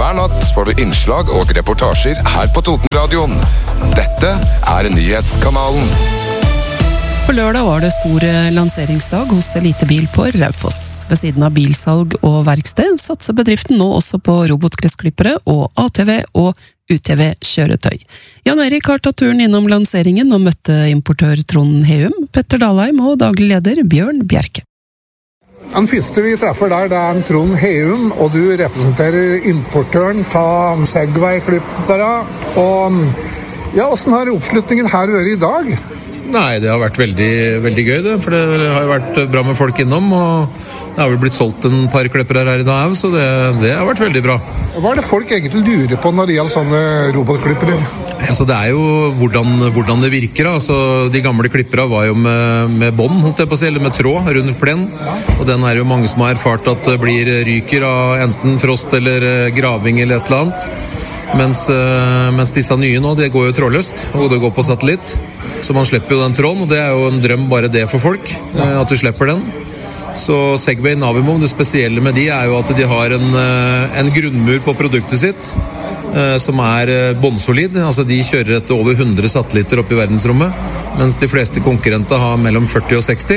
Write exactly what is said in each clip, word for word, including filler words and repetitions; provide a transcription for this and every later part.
Hver natt får du innslag og reportasjer her på Totenradioen. Dette er Nyhetskanalen. På lørdag var det stor lanseringsdag hos Elitebil på Raufoss. Ved siden av bilsalg og verksted satser bedriften nå også på robotgressklippere og A T V og U T V-kjøretøy. Jan Erik har tatt turen innom lanseringen og møtte importør Trond Heum, Petter Dalheim og daglig leder Bjørn Bjerke. Den første vi treffer der, det er en Trond Heum, og du representerer importøren av Segway-klippere. Og ja, hvordan har oppslutningen her vært i dag? Nei, det har vært veldig, veldig gøy det, for det har jo vært bra med folk innom, og det har vel blitt solgt en par klippere her i dag, så det, det har vært veldig bra. Hva er det folk egentlig lurer på når det gjelder sånne robotklippere? Altså, det er jo hvordan, hvordan det virker. Altså, de gamle klippere var jo med, med bånd, holdt jeg på å si, eller med tråd rundt plen, og den er jo mange som har erfart at det blir ryker av enten frost eller graving eller et eller annet. Mens, mens disse nye nå, det går jo trådløst, og det går på satellitt. Så man slipper jo den tråden, og det er jo en drøm bare det for folk, at du slipper den. Så Segway Navimo, det spesielle med de er jo at de har en, en grunnmur på produktet sitt, som er båndsolid. Altså de kjører etter over hundre satellitter opp i verdensrommet, mens de fleste konkurrenter har mellom førti og seksti.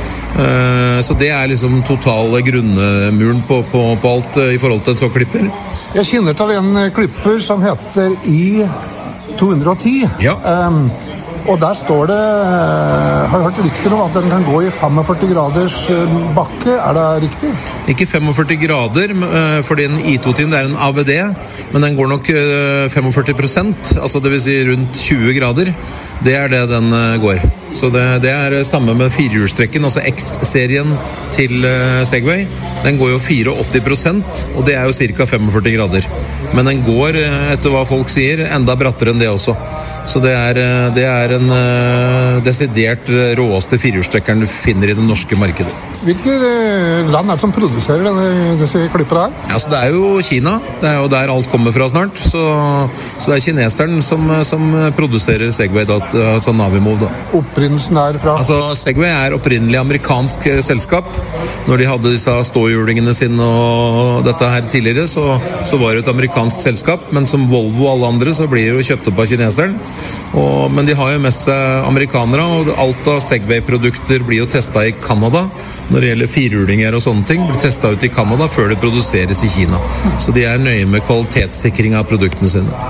Så det er liksom totale grunnmuren på, på, på alt i forhold til en sånn klipper. Jeg kjenner til en klipper som heter I to hundre og ti. Ja. Um, og der står det, har jeg hørt rykter om at den kan gå i førtifem graders bakke, er det riktig? Ikke førtifem grader, fordi en I to-tiden er en A V D, men den går nok førtifem prosent, altså det vil si rundt tjue grader. Det er det den går. Så det, det er samme med firehjulstrekken, altså X-serien til Segway. Den går jo åttiefire prosent, og det er jo ca. førtifem grader. Men den går, etter hva folk sier, enda brattere enn det også. Så det er, det er en uh, desidert råeste firehjulstrekkeren du finner i det norske markedet. Hvilke land er det som produserer denne, disse klippere her? Ja, så det er jo Kina. Det er jo der alt kommer fra snart. Så, så det er kineseren som, som produserer Segway, da, sånn Navimo, da. Opprinnelsen er fra? Altså, Segway er opprinnelig amerikansk selskap. Når de hadde disse ståhjulingene sine og dette her tidligere, så, så var det et amerikansk selskap. Men som Volvo og alle andre, så blir det jo kjøpt opp av kineseren. Og, men de har jo med seg amerikanere, og alt av Segway-produkter blir jo testet i Canada. Når det gjelder firehjulinger og sånne ting, blir testet ut i Canada før det produseres i Kina. Så de er nøye med kvalitetssikring av produktene sine.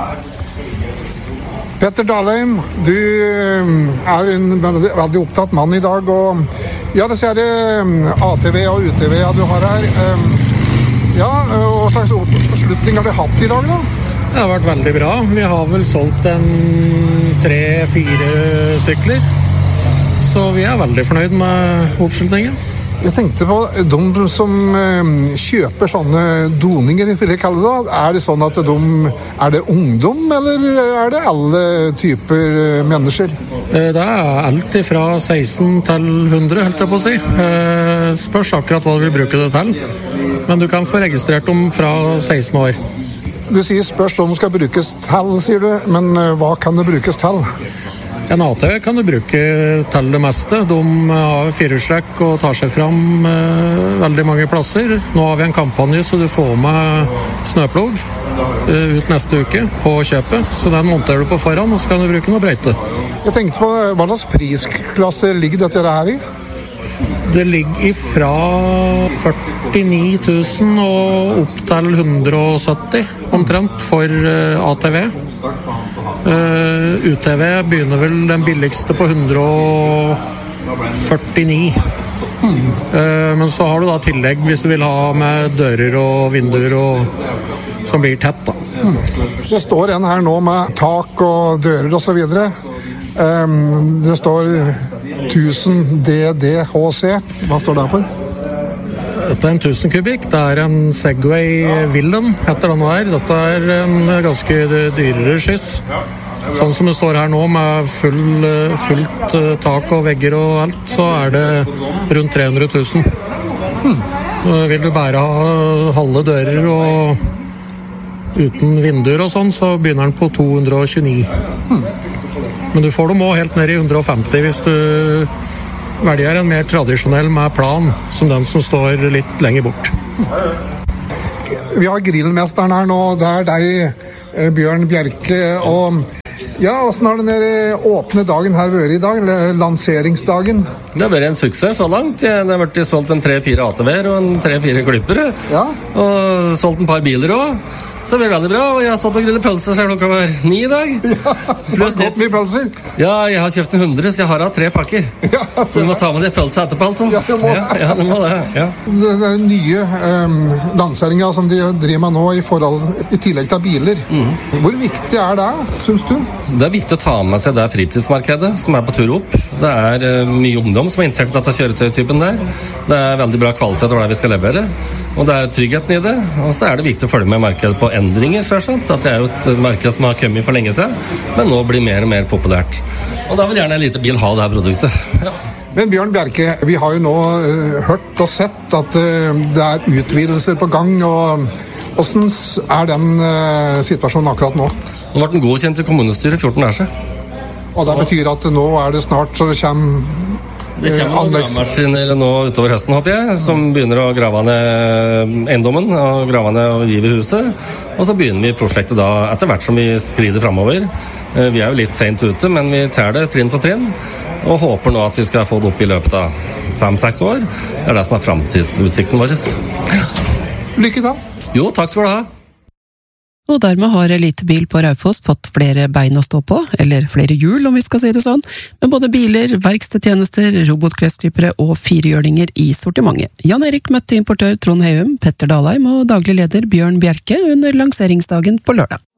Petter Dalheim, du er en veldig opptatt mann i dag, og ja, det ser det A T V og U T V du har her. Ja, hva slags oppslutning har du hatt i dag da? Det har vært veldig bra. Vi har vel solgt en tre-fire sykler, så vi er veldig fornøyd med oppslutningen. Jeg tenkte på de som kjøper sånne doninger, vil jeg kalle det. Er det sånn at de, er det ungdom, eller er det alle typer mennesker? Det er alt fra seksten til hundre, helt jeg på å si. Spørs akkurat hva du vil bruke det til. Men du kan få registrert dem fra seksten år. Du sier spørs om det skal brukes til, sier du, men hva kan det brukes til? En A T V kan du bruke til det meste. De har firehjulstrekk og tar seg fram eh, veldig mange plasser. Nå har vi en kampanje så du får med snøplog eh, ut neste uke på kjøpet. Så den monterer du på foran, og så kan du bruke noe brøyte. Jeg tenkte på, hva slags prisklasse ligger dette her i? Det ligger ifra førtini tusen og opp til hundre og sytti omtrent for uh, A T V. Uh, U T V begynner vel den billigste på hundre og førtini. Hmm. Uh, men så har du da tillegg hvis du vil ha med dører og vinduer og, som blir tett da. Hmm. Det står en her nå med tak og dører og så videre. Um, det står tusen D D H C. Hva står det for? Dette er en tusen kubikk. Det er en Segway Villain, heter den her. Dette er en ganske dyrere skyss. Sånn som det står her nå, med full, fullt tak og vegger og alt, så er det rundt tre hundre tusen. Hmm. Vil du bare ha halve dører og uten vinduer og sånn, så begynner den på to hundre og tjueni. Hmm. Men du får dem også helt ned i hundre og femti hvis du velger en mer tradisjonell med plan, som den som står litt lenger bort. vi har grillmesteren her nå, det er deg, Bjørn Bjerke, og ja, hvordan har den der åpne dagen her vært i dag, eller lanseringsdagen? Det har vært en suksess så langt. Det har vært solgt en tre-fire A T V-er og en tre-fire klippere, ja. Og solgt en par biler også. Så det blir veldig bra, og jeg har stått og grillet pølser siden klokka var ni i dag. Ja, du har gått mye pølser. Ja, jeg har kjøpt en hundre, så jeg har hatt tre pakker. Ja, så du må ta med det pølser etterpå, altså. Ja, du må, ja, ja, du må det. Ja. Det er nye um, lanseringer som de driver med nå i, forhold, i tillegg til biler. Mm. Hvor viktig er det, synes du? Det er viktig å ta med seg det fritidsmarkedet som er på tur opp. Det er uh, mye ungdom som er interessert i dette kjøretøytypen der. Det er veldig bra kvalitet over det vi skal levere, og det er tryggheten i det. Og så er det viktig å følge med markedet på endringer, selvsagt. At det er jo et marked som har kommet for lenge siden, men nå blir mer og mer populært. Og da vil gjerne en liten bil ha det her produktet. Ja. Men Bjørn Bjerke, vi har jo nå uh, hørt og sett at uh, det er utvidelser på gang, og hvordan er den uh, situasjonen akkurat nå? Nå ble den godkjent i kommunestyret fjorten dager siden. Og det betyr at nå er det snart så det kommer Det kommer gravemaskiner nå utover høsten, håper jeg, som begynner å grave ned eiendommen og grave ned og give huset. Og så begynner vi prosjektet da etter hvert som vi skrider fremover. Vi er jo litt sent ute, men vi tar det trinn for trinn, og håper nå at vi skal få det opp i løpet av fem-seks år. Det er det som er fremtidsutsikten vår. Lykke til! Jo, takk skal du ha. Og dermed har Elitebil på Raufoss fått flere bein å stå på, eller flere hjul om vi skal si det sånn, med både biler, verkstedtjenester, robotklesklippere og firehjørninger i sortimentet. Jan Erik møtte importør Trond Heum, Petter Dalheim og daglig leder Bjørn Bjerke under lanseringsdagen på lørdag.